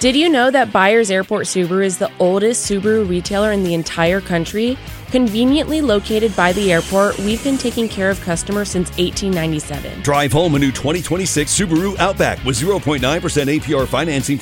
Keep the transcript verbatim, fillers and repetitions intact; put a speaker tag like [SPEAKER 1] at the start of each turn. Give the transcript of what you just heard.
[SPEAKER 1] Did you know that Byers Airport Subaru is the oldest Subaru retailer in the entire country? Conveniently located by the airport, we've been taking care of customers since eighteen ninety-seven.
[SPEAKER 2] Drive home a new twenty twenty-six Subaru Outback with zero point nine percent A P R financing